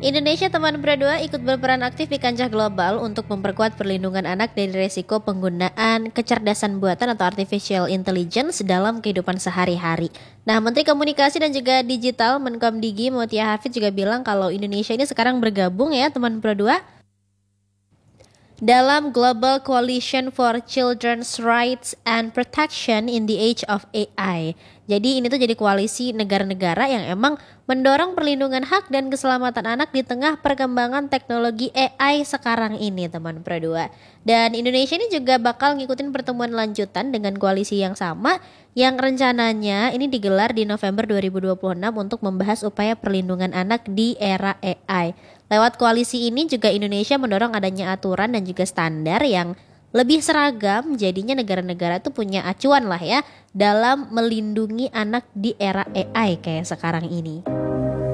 Indonesia Teman Pro 2 ikut berperan aktif di kancah global untuk memperkuat perlindungan anak dari risiko penggunaan kecerdasan buatan atau artificial intelligence dalam kehidupan sehari-hari. Nah, Menteri Komunikasi dan juga Digital Menkomdigi Mutia Hafid juga bilang kalau Indonesia ini sekarang bergabung ya Teman Pro 2 dalam Global Coalition for Children's Rights and Protection in the Age of AI. Jadi ini tuh jadi koalisi negara-negara yang emang mendorong perlindungan hak dan keselamatan anak di tengah perkembangan teknologi AI sekarang ini, teman Pro 2. Dan Indonesia ini juga bakal ngikutin pertemuan lanjutan dengan koalisi yang sama yang rencananya ini digelar di November 2026 untuk membahas upaya perlindungan anak di era AI. Lewat koalisi ini juga Indonesia mendorong adanya aturan dan juga standar yang lebih seragam, jadinya negara-negara tuh punya acuan lah ya dalam melindungi anak di era AI kayak sekarang ini.